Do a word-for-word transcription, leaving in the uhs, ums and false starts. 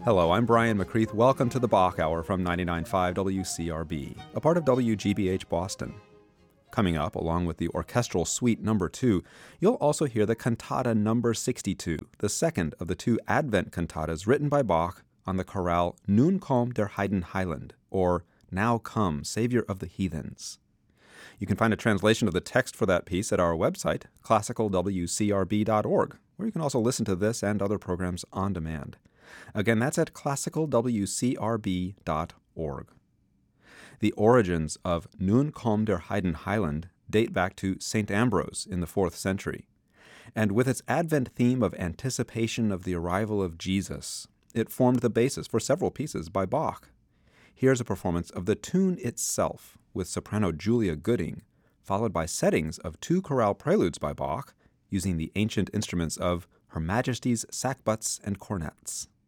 Hello, I'm Brian McCreath. Welcome to the Bach Hour from ninety-nine point five W C R B, a part of W G B H Boston. Coming up, along with the orchestral suite number two, you'll also hear the cantata number sixty-two, the second of the two Advent cantatas written by Bach on the chorale Nun komm der Heiden Heiland, or Now Come, Savior of the Heathens. You can find a translation of the text for that piece at our website, classical w c r b dot org, where you can also listen to this and other programs on demand. Again, that's at classical w c r b dot org. The origins of Nun komm der Heiden Heiland date back to Saint Ambrose in the fourth century. And with its Advent theme of anticipation of the arrival of Jesus, it formed the basis for several pieces by Bach. Here's a performance of the tune itself with soprano Julia Gooding, followed by settings of two chorale preludes by Bach using the ancient instruments of Her Majesty's sackbuts and cornets.